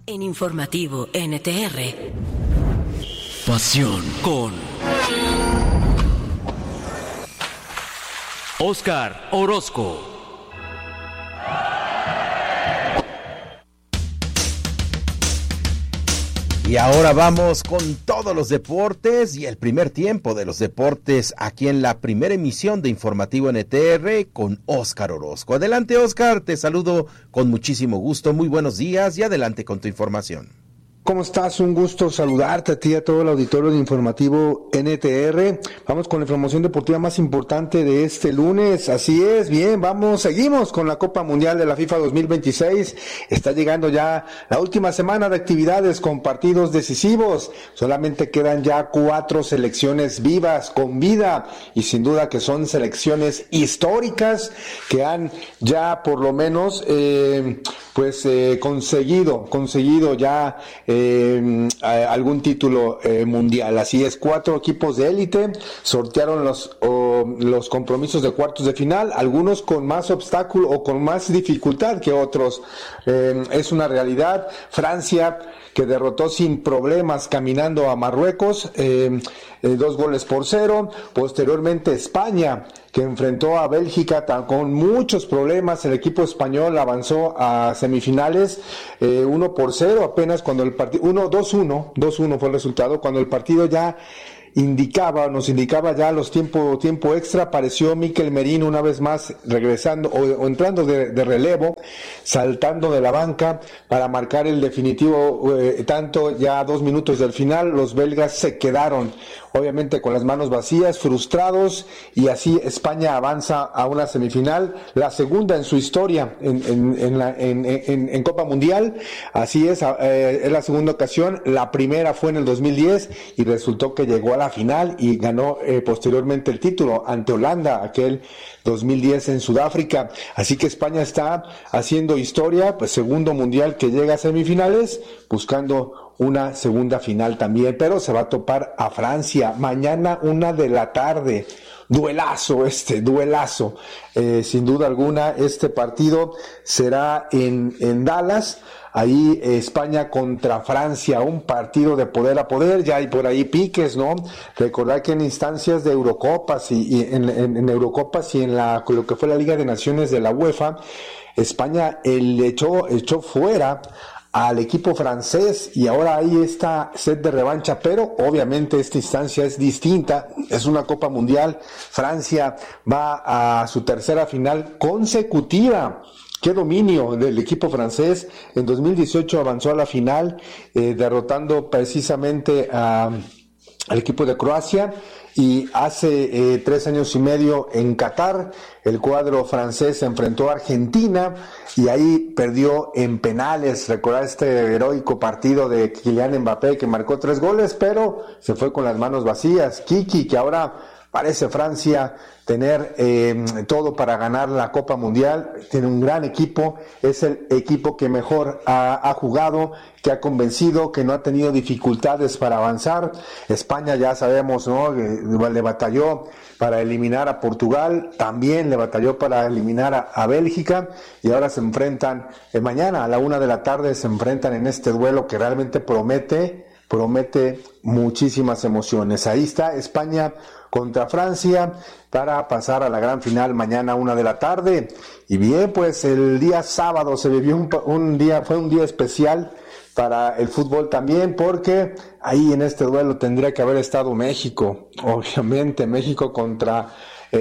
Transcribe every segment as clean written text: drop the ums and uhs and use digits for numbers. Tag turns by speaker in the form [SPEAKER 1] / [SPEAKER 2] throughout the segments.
[SPEAKER 1] En Informativo NTR. Pasión con Óscar Orozco.
[SPEAKER 2] Y ahora vamos con todos los deportes y el primer tiempo de los deportes aquí en la primera emisión de Informativo NTR con Óscar Orozco. Adelante, Óscar, te saludo con muchísimo gusto, muy buenos días y adelante con tu información.
[SPEAKER 3] ¿Cómo estás? Un gusto saludarte a ti y a todo el auditorio de Informativo NTR. Vamos con la información deportiva más importante de este lunes. Así es, bien, seguimos con la Copa Mundial de la FIFA 2026. Está llegando ya la última semana de actividades con partidos decisivos. Solamente quedan ya 4 selecciones vivas, con vida, y sin duda que son selecciones históricas que han ya por lo menos conseguido ya algún título mundial. Así es, 4 equipos de élite sortearon los compromisos de cuartos de final, algunos con más obstáculo o con más dificultad que otros. Es una realidad. Francia, que derrotó sin problemas caminando a Marruecos, 2-0. Posteriormente España, que enfrentó a Bélgica con muchos problemas. El equipo español avanzó a semifinales, 1-0 apenas cuando el partido, 2-1 fue el resultado, cuando el partido ya nos indicaba ya los tiempo extra. Apareció Mikel Merino una vez más regresando o entrando de relevo, saltando de la banca para marcar el definitivo tanto ya a 2 minutos del final. Los belgas se quedaron obviamente con las manos vacías, frustrados, y así España avanza a una semifinal, la segunda en su historia en Copa Mundial. Así es la segunda ocasión. La primera fue en el 2010 y resultó que llegó a la final y ganó posteriormente el título ante Holanda, aquel 2010 en Sudáfrica. Así que España está haciendo historia, pues segundo mundial que llega a semifinales, buscando una segunda final también, pero se va a topar a Francia mañana 1:00 p.m. Duelazo. Sin duda alguna, este partido será en Dallas. Ahí España contra Francia, un partido de poder a poder. Ya hay por ahí piques, ¿no? Recordar que en instancias de Eurocopas y en Eurocopas y en lo que fue la Liga de Naciones de la UEFA, España echó fuera al equipo francés, y ahora hay esta sed de revancha, pero obviamente esta instancia es distinta, es una Copa Mundial. Francia va a su tercera final consecutiva. ¡Qué dominio del equipo francés! En 2018 avanzó a la final, derrotando precisamente al equipo de Croacia. Y hace 3 años y medio en Qatar, el cuadro francés se enfrentó a Argentina y ahí perdió en penales. Recordar este heroico partido de Kylian Mbappé, que marcó 3 goles, pero se fue con las manos vacías. Kiki, que ahora parece Francia tener todo para ganar la Copa Mundial, tiene un gran equipo, es el equipo que mejor ha jugado, que ha convencido, que no ha tenido dificultades para avanzar. España, ya sabemos, ¿no?, le batalló para eliminar a Portugal, también le batalló para eliminar a Bélgica, y ahora se enfrentan mañana a la 1:00 p.m, se enfrentan en este duelo que realmente promete muchísimas emociones. Ahí está España contra Francia para pasar a la gran final mañana 1:00 p.m. Y bien, pues el día sábado se vivió fue un día especial para el fútbol también, porque ahí en este duelo tendría que haber estado México, obviamente México contra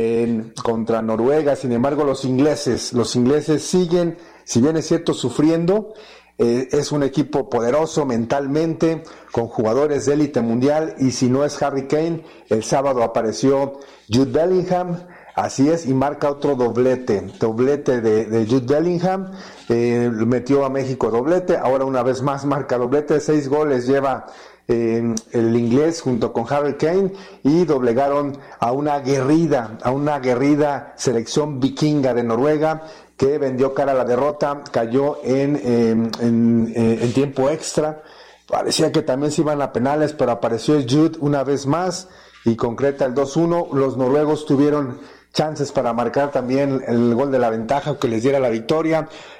[SPEAKER 3] Noruega. Sin embargo, los ingleses siguen, si bien es cierto, sufriendo. Es un equipo poderoso mentalmente, con jugadores de élite mundial, y si no es Harry Kane, el sábado apareció Jude Bellingham, así es, y marca otro doblete de Jude Bellingham, metió a México doblete, ahora una vez más marca doblete, 6 goles lleva el inglés junto con Harry Kane, y doblegaron a una aguerrida selección vikinga de Noruega, que vendió cara a la derrota, cayó en tiempo extra. Parecía que también se iban a penales, pero apareció Jude una vez más y concreta el 2-1. Los noruegos tuvieron chances para marcar también el gol de la ventaja que les diera la victoria.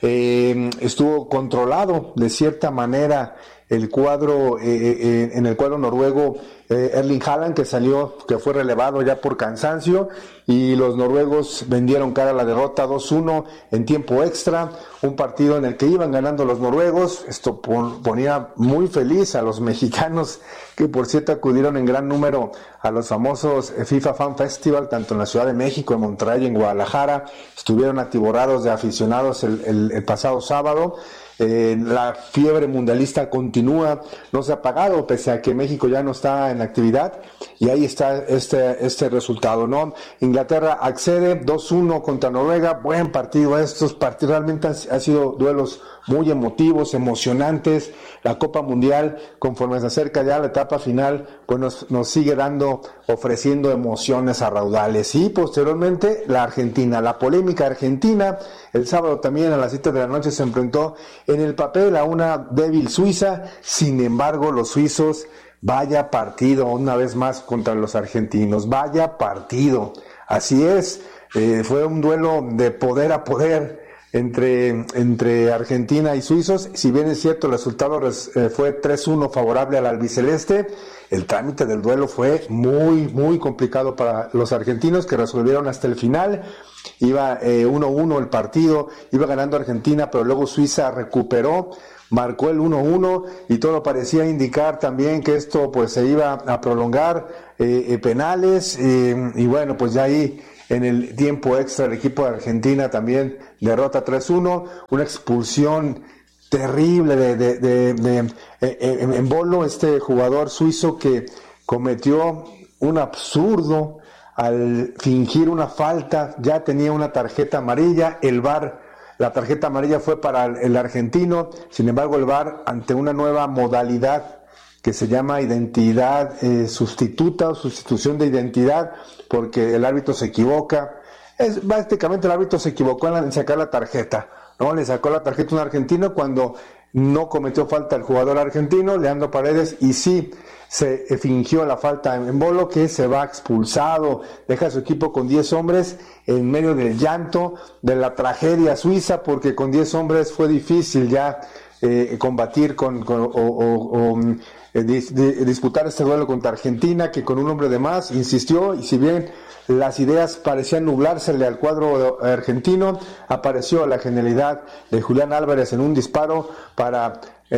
[SPEAKER 3] estuvo controlado de cierta manera el cuadro, en el cuadro noruego, Erling Haaland, que fue relevado ya por cansancio, y los noruegos vendieron cara a la derrota 2-1 en tiempo extra, un partido en el que iban ganando los noruegos. Esto ponía muy feliz a los mexicanos, que por cierto acudieron en gran número a los famosos FIFA Fan Festival, tanto en la Ciudad de México, en Monterrey y en Guadalajara. Estuvieron atiborrados de aficionados el pasado sábado. La fiebre mundialista continúa, no se ha apagado, pese a que México ya no está en actividad, y ahí está este resultado, ¿no? Inglaterra accede 2-1 contra Noruega. Buen partido. Estos partidos realmente han sido duelos muy emotivos, emocionantes. La Copa Mundial, conforme se acerca ya la etapa final, pues nos sigue ofreciendo emociones a raudales. Y posteriormente la Argentina, la polémica Argentina, el sábado también a las 7 de la noche se enfrentó en el papel a una débil Suiza. Sin embargo, los suizos, vaya partido una vez más contra los argentinos, vaya partido. Así es, fue un duelo de poder a poder entre Argentina y suizos. Si bien es cierto, el resultado fue 3-1 favorable al albiceleste, el trámite del duelo fue muy, muy complicado para los argentinos, que resolvieron hasta el final. Iba 1-1 el partido, iba ganando Argentina, pero luego Suiza recuperó, marcó el 1-1, y todo parecía indicar también que esto pues se iba a prolongar, penales, y bueno, pues ya ahí en el tiempo extra el equipo de Argentina también derrota 3-1, una expulsión terrible en Bolo, este jugador suizo que cometió un absurdo al fingir una falta. Ya tenía una tarjeta amarilla, el VAR, la tarjeta amarilla fue para el argentino. Sin embargo, el VAR, ante una nueva modalidad que se llama identidad sustituta o sustitución de identidad, porque el árbitro se equivoca. Básicamente el árbitro se equivocó en sacar la tarjeta, ¿no? Le sacó la tarjeta a un argentino cuando no cometió falta el jugador argentino, Leandro Paredes, y sí se fingió la falta en Bolo, que se va expulsado, deja a su equipo con 10 hombres en medio del llanto, de la tragedia suiza, porque con 10 hombres fue difícil ya combatir disputar este duelo contra Argentina, que con un hombre de más insistió, y si bien las ideas parecían nublársele al cuadro argentino, apareció la genialidad de Julián Álvarez en un disparo para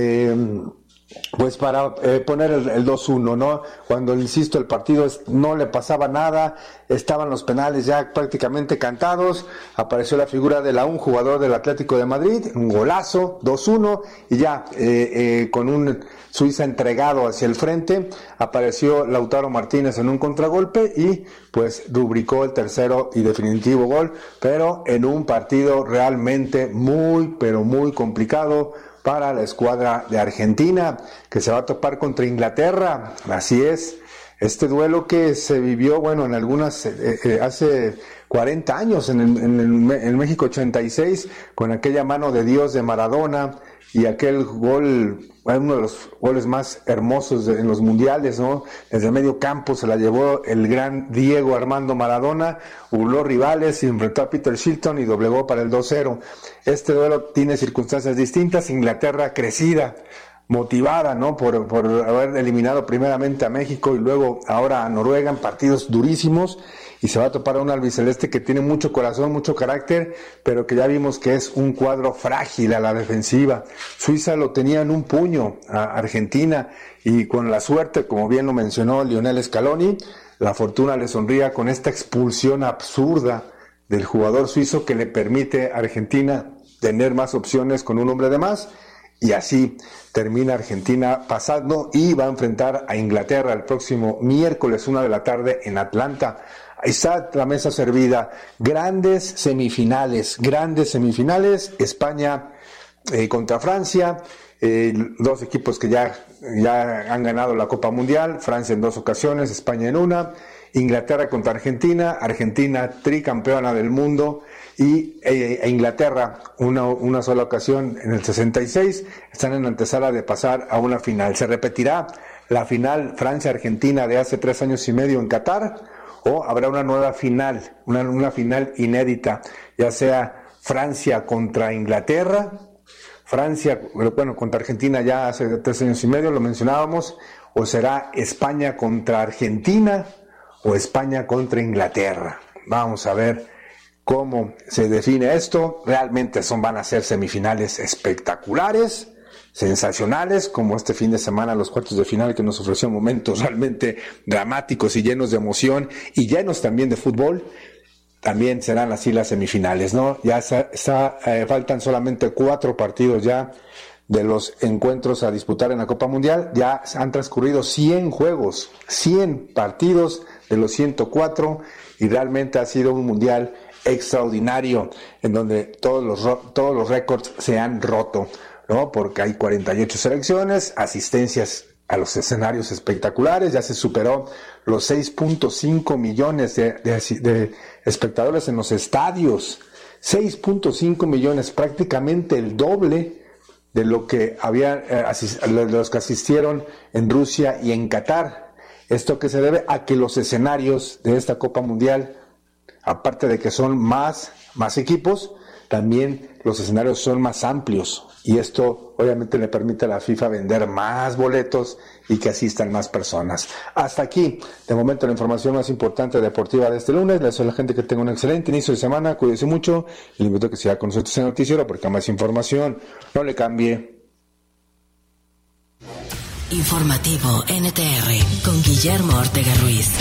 [SPEAKER 3] poner el 2-1, ¿no? Cuando, insisto, el partido no le pasaba nada, estaban los penales ya prácticamente cantados, apareció la figura de un jugador del Atlético de Madrid, un golazo, 2-1, y ya con un Suiza entregado hacia el frente, apareció Lautaro Martínez en un contragolpe y pues rubricó el tercero y definitivo gol, pero en un partido realmente muy, pero muy complicado para la escuadra de Argentina, que se va a topar contra Inglaterra. Así es, este duelo que se vivió, bueno, en algunas, hace 40 años, en México 86, con aquella mano de Dios de Maradona, y aquel gol, uno de los goles más hermosos en los mundiales, ¿no? Desde medio campo se la llevó el gran Diego Armando Maradona, burló rivales y enfrentó a Peter Shilton y doblegó para el 2-0. Este duelo tiene circunstancias distintas. Inglaterra crecida, motivada, ¿no? Por haber eliminado primeramente a México y luego ahora a Noruega en partidos durísimos, y se va a topar a un albiceleste que tiene mucho corazón, mucho carácter, pero que ya vimos que es un cuadro frágil a la defensiva. Suiza lo tenía en un puño a Argentina, y con la suerte, como bien lo mencionó Lionel Scaloni, la fortuna le sonría con esta expulsión absurda del jugador suizo que le permite a Argentina tener más opciones con un hombre de más, y así termina Argentina pasando y va a enfrentar a Inglaterra el próximo miércoles 1 de la tarde en Atlanta. Ahí está la mesa servida. Grandes semifinales. España contra Francia, dos equipos que ya han ganado la Copa Mundial, Francia en 2 ocasiones, España en una. Inglaterra contra Argentina, Argentina tricampeona del mundo, y Inglaterra una sola ocasión en el 66, están en antesala de pasar a una final. ¿Se repetirá la final Francia-Argentina de hace 3 años y medio en Qatar? ¿O habrá una nueva final, una final inédita, ya sea Francia contra Inglaterra, Francia, bueno, contra Argentina ya hace 3 años y medio, lo mencionábamos, o será España contra Argentina o España contra Inglaterra. Vamos a ver cómo se define esto. Realmente van a ser semifinales espectaculares, sensacionales, como este fin de semana los cuartos de final, que nos ofreció momentos realmente dramáticos y llenos de emoción y llenos también de fútbol. También serán así las semifinales, ¿no? Ya faltan solamente 4 partidos ya de los encuentros a disputar en la Copa Mundial. Ya han transcurrido 100 juegos, 100 partidos de los 104, y realmente ha sido un mundial extraordinario en donde todos los récords se han roto, ¿no? Porque hay 48 selecciones, asistencias a los escenarios espectaculares, ya se superó los 6.5 millones de espectadores en los estadios, 6.5 millones, prácticamente el doble de lo que los que asistieron en Rusia y en Qatar. Esto que se debe a que los escenarios de esta Copa Mundial, aparte de que son más equipos, también los escenarios son más amplios, y esto obviamente le permite a la FIFA vender más boletos y que asistan más personas. Hasta aquí, de momento, la información más importante deportiva de este lunes. Les deseo a la gente que tenga un excelente inicio de semana, cuídese mucho, y le invito a que siga con nosotros en el noticiero, porque hay más información. No le cambie.
[SPEAKER 1] Informativo NTR con Guillermo Ortega Ruiz.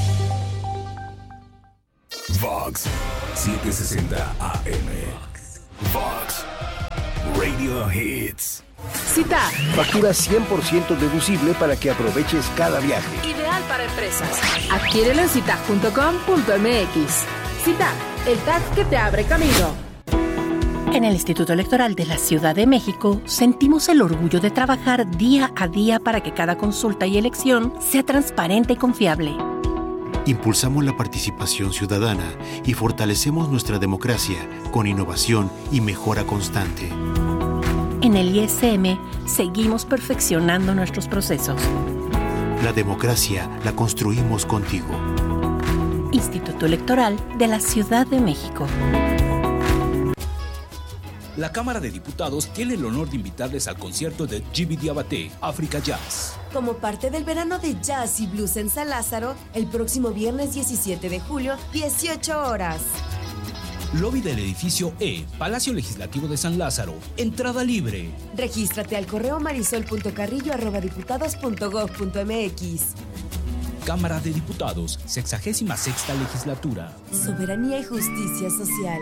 [SPEAKER 4] Vox 760 AM. Vox Radio Hits.
[SPEAKER 5] Cita.
[SPEAKER 6] Factura 100% deducible para que aproveches cada viaje.
[SPEAKER 5] Ideal para empresas. Adquiérelo en cita.com.mx. Cita, el tag que te abre camino.
[SPEAKER 7] En el Instituto Electoral de la Ciudad de México sentimos el orgullo de trabajar día a día para que cada consulta y elección sea transparente y confiable.
[SPEAKER 8] Impulsamos la participación ciudadana y fortalecemos nuestra democracia con innovación y mejora constante.
[SPEAKER 7] En el ISM seguimos perfeccionando nuestros procesos.
[SPEAKER 8] La democracia la construimos contigo.
[SPEAKER 7] Instituto Electoral de la Ciudad de México.
[SPEAKER 9] La Cámara de Diputados tiene el honor de invitarles al concierto de Djiby Diabaté, África Jazz.
[SPEAKER 10] Como parte del verano de jazz y blues en San Lázaro, el próximo viernes 17 de julio, 18 horas.
[SPEAKER 9] Lobby del edificio E, Palacio Legislativo de San Lázaro. Entrada libre.
[SPEAKER 10] Regístrate al correo marisol.carrillo@diputados.gov.mx.
[SPEAKER 9] Cámara de Diputados, 66ª Legislatura.
[SPEAKER 10] Soberanía y justicia social.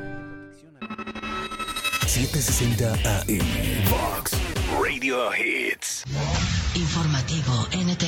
[SPEAKER 4] 760 AM. Vox Radio Hits.
[SPEAKER 1] Informativo NTR.